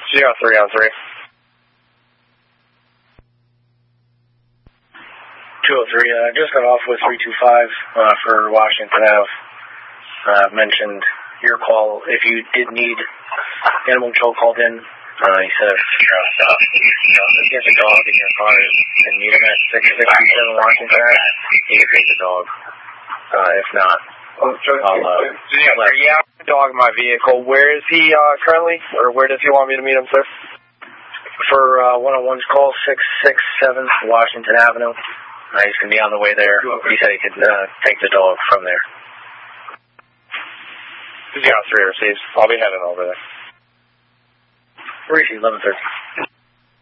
03 on 3. 203, just got off with 325 for Washington Ave. Mentioned your call if you did need animal control called in. He said if get the dog in your car and meet him at 667 Washington Ave, he can take the dog. If not, yeah, dog in my vehicle. Where is he currently, or where does he want me to meet him, sir? For 101's call, 667 Washington Avenue. He's going to be on the way there. He said he could take the dog from there. 03 receives. I'll be heading over there. Receive 1113.